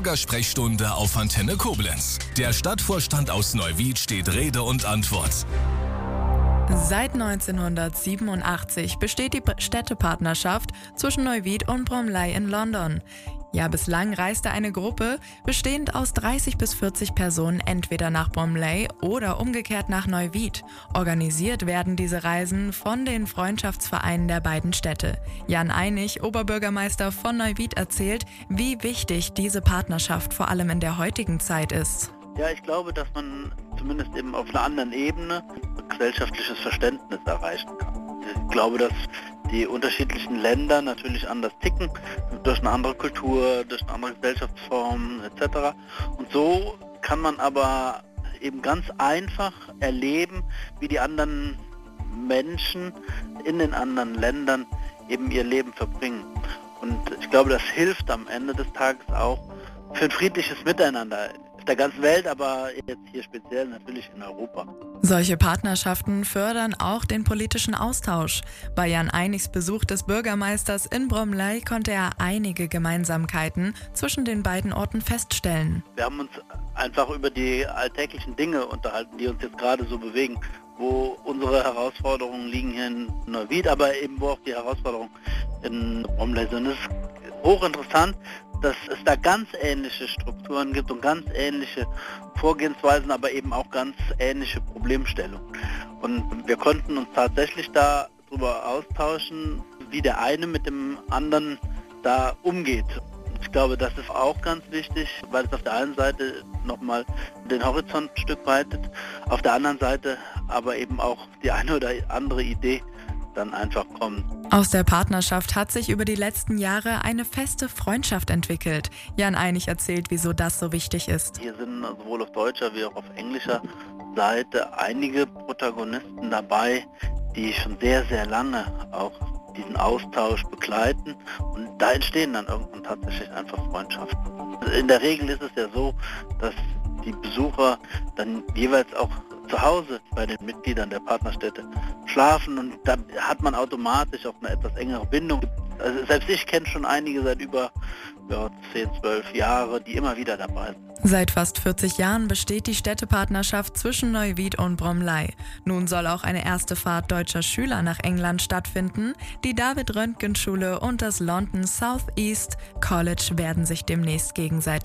Bürgersprechstunde auf Antenne Koblenz. Der Stadtvorstand aus Neuwied steht Rede und Antwort. Seit 1987 besteht die Städtepartnerschaft zwischen Neuwied und Bromley in London. Ja, bislang reiste eine Gruppe, bestehend aus 30 bis 40 Personen, entweder nach Bromley oder umgekehrt nach Neuwied. Organisiert werden diese Reisen von den Freundschaftsvereinen der beiden Städte. Jan Einig, Oberbürgermeister von Neuwied, erzählt, wie wichtig diese Partnerschaft vor allem in der heutigen Zeit ist. Ja, ich glaube, dass man zumindest eben auf einer anderen Ebene gesellschaftliches Verständnis erreichen kann. Ich glaube, dass die unterschiedlichen Länder natürlich anders ticken, durch eine andere Kultur, durch eine andere Gesellschaftsform etc. Und so kann man aber eben ganz einfach erleben, wie die anderen Menschen in den anderen Ländern eben ihr Leben verbringen. Und ich glaube, das hilft am Ende des Tages auch für ein friedliches Miteinander auf der ganzen Welt, aber jetzt hier speziell natürlich in Europa. Solche Partnerschaften fördern auch den politischen Austausch. Bei Jan Einigs Besuch des Bürgermeisters in Bromley konnte er einige Gemeinsamkeiten zwischen den beiden Orten feststellen. Wir haben uns einfach über die alltäglichen Dinge unterhalten, die uns jetzt gerade so bewegen, wo unsere Herausforderungen liegen hier in Neuwied, aber eben wo auch die Herausforderungen in Bromley sind. Es ist hochinteressant, dass es da ganz ähnliche Strukturen gibt und ganz ähnliche Vorgehensweisen, aber eben auch ganz ähnliche Problemstellungen. Und wir konnten uns tatsächlich darüber austauschen, wie der eine mit dem anderen da umgeht. Ich glaube, das ist auch ganz wichtig, weil es auf der einen Seite nochmal den Horizont ein Stück weitet, auf der anderen Seite aber eben auch die eine oder andere Idee dann einfach kommt. Aus der Partnerschaft hat sich über die letzten Jahre eine feste Freundschaft entwickelt. Jan Einig erzählt, wieso das so wichtig ist. Hier sind sowohl auf deutscher wie auch auf englischer Seite einige Protagonisten dabei, die schon sehr, sehr lange auch diesen Austausch begleiten, und da entstehen dann irgendwann tatsächlich einfach Freundschaften. In der Regel ist es ja so, dass die Besucher dann jeweils auch zu Hause bei den Mitgliedern der Partnerstädte schlafen, und da hat man automatisch auch eine etwas engere Bindung. Also selbst ich kenne schon einige seit über 10, 12 Jahre, die immer wieder dabei sind. Seit fast 40 Jahren besteht die Städtepartnerschaft zwischen Neuwied und Bromley. Nun soll auch eine erste Fahrt deutscher Schüler nach England stattfinden. Die David-Röntgen-Schule und das London South East College werden sich demnächst gegenseitig